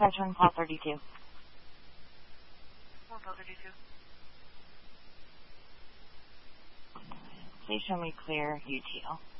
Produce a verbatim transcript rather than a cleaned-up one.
dispatch on call thirty-two. Call thirty-two. Please show me clear U T L.